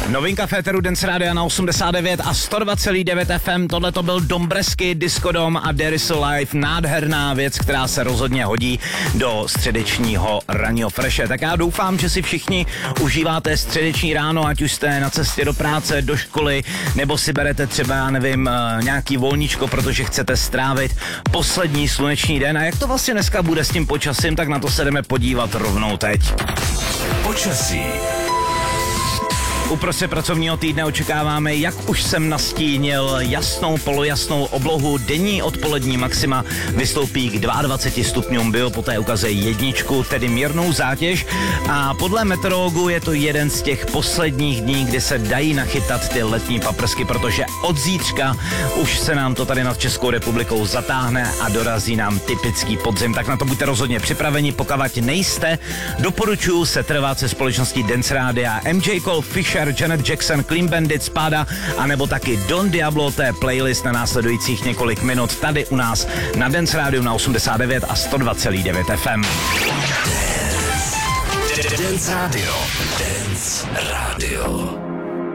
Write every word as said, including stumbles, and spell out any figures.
Novinka Féteru Dance Rádia na osmdesát devět a sto dva celá devět F M. Tohle to byl Dombresky, Disco Dom a There is a Life. Nádherná věc, která se rozhodně hodí do středečního ranního freše. Tak já doufám, že si všichni užíváte středeční ráno, ať už jste na cestě do práce, do školy, nebo si berete třeba, já nevím, nějaký volníčko, protože chcete strávit poslední sluneční den. A jak to vlastně dneska bude s tím počasím, tak na to se jdeme podívat rovnou teď. Počasí. Uprostřed pracovního týdne očekáváme, jak už jsem nastínil, jasnou, polojasnou oblohu. Denní odpolední maxima vystoupí k dvaceti dvěma stupňům, bio poté ukazuje jedničku, tedy mírnou zátěž. A podle meteorologů je to jeden z těch posledních dní, kdy se dají nachytat ty letní paprsky, protože od zítřka už se nám to tady nad Českou republikou zatáhne a dorazí nám typický podzim. Tak na to buďte rozhodně připraveni, pokud nejste. Doporučuji se trvat se společností Dance Rádia M J Cole, Fisher, Janet Jackson, Clean Bandit, Spada, anebo taky Don Diablo, to je playlist na následujících několik minut tady u nás na Dance Rádiu na osmdesát devět a sto dva celá devět F M. Dance Radio. Dance Radio.